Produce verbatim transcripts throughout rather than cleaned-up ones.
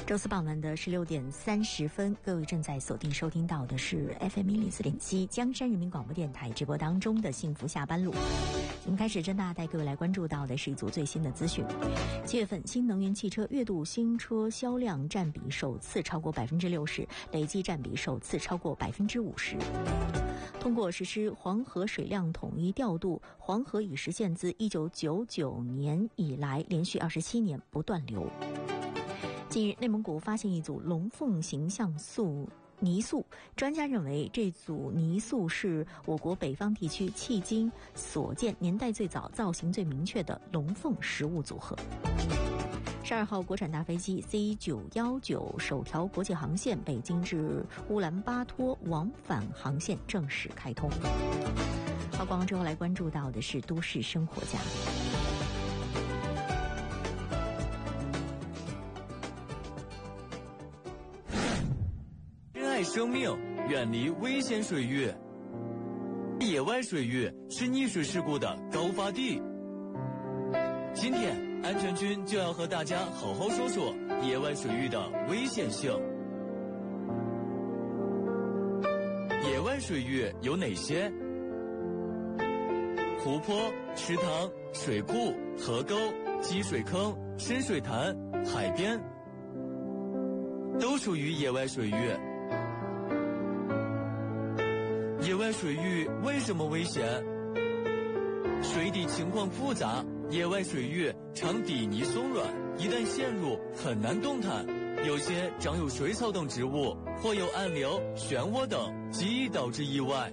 周四傍晚的十六点三十分，各位正在锁定收听到的是 F M 一零四点七江山人民广播电台直播当中的幸福下班路。我们开始，真大带各位来关注到的是一组最新的资讯。七月份新能源汽车月度新车销量占比首次超过百分之六十，累计占比首次超过百分之五十。通过实施黄河水量统一调度，黄河已实现自一九九九年以来连续二十七年不断流。近日，内蒙古发现一组龙凤形象塑泥塑，专家认为这组泥塑是我国北方地区迄今所见年代最早、造型最明确的龙凤实物组合。十二号国产大飞机 C 九一九首条国际航线北京至乌兰巴托往返航线正式开通。好，广告之后来关注到的是都市生活家。 爱生命，远离危险水域。野外水域是溺水事故的高发地。今天，安全军就要和大家好好说说野外水域的危险性。野外水域有哪些？湖泊、池塘、水库、河沟、积水坑、深水潭、海边，都属于野外水域。野外水域为什么危险？水底情况复杂，野外水域常底泥松软，一旦陷入很难动弹，有些长有水草等植物，或有暗流、漩涡等，极易导致意外。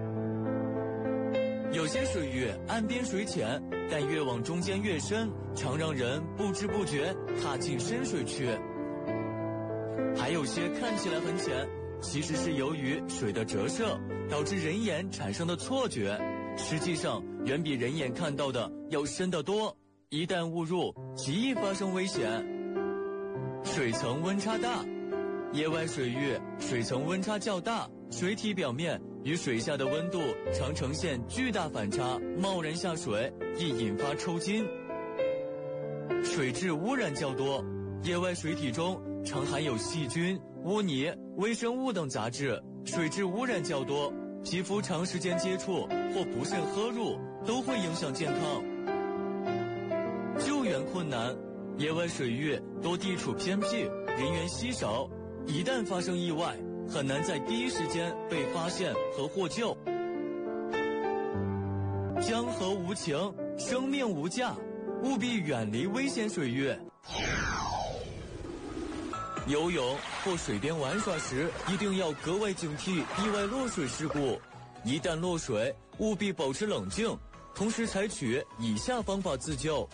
有些水域岸边水浅，但越往中间越深，常让人不知不觉踏进深水区。还有些看起来很浅，其实是由于水的折射导致人眼产生的错觉，实际上远比人眼看到的要深得多，一旦误入，极易发生危险。水层温差大，野外水域水层温差较大，水体表面与水下的温度常呈现巨大反差，贸然下水易引发抽筋。水质污染较多，野外水体中常含有细菌、污泥、微生物等杂质，水质污染较多，皮肤长时间接触或不慎喝入都会影响健康。救援困难，野外水域多地处偏僻，人员稀少，一旦发生意外，很难在第一时间被发现和获救。江河无情，生命无价，务必远离危险水域。游泳或水边玩耍时，一定要格外警惕意外落水事故。一旦落水，务必保持冷静，同时采取以下方法自救。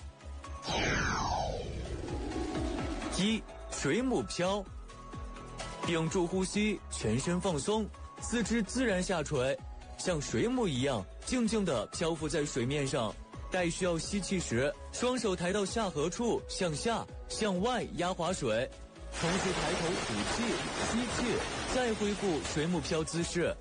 一、水母漂。屏住呼吸，全身放松，四肢自然下垂，像水母一样静静地漂浮在水面上。待需要吸气时，双手抬到下颌处，向下、向外压滑水。同时抬头吐气、吸气，再恢复水母漂姿势。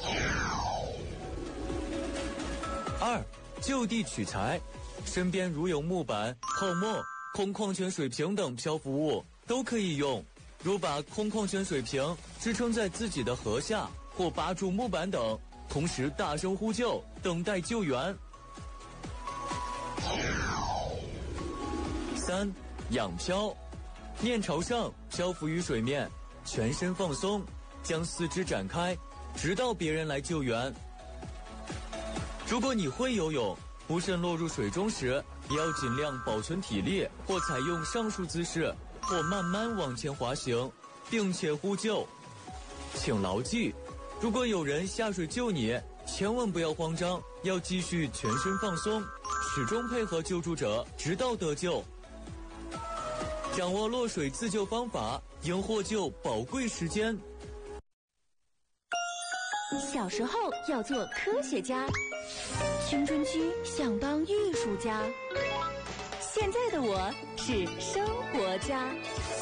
二、就地取材，身边如有木板、泡沫、空矿泉水瓶等漂浮物都可以用，如把空矿泉水瓶支撑在自己的颌下，或扒住木板等，同时大声呼救，等待救援。三、仰漂。面朝上漂浮于水面，全身放松，将四肢展开，直到别人来救援。如果你会游泳，不慎落入水中时，也要尽量保存体力，或采用上述姿势，或慢慢往前滑行，并且呼救。请牢记，如果有人下水救你，千万不要慌张，要继续全身放松，始终配合救助者，直到得救。掌握落水自救方法，赢获救宝贵时间。 小时候要做科学家，青春期想当艺术家，现在的我是生活家。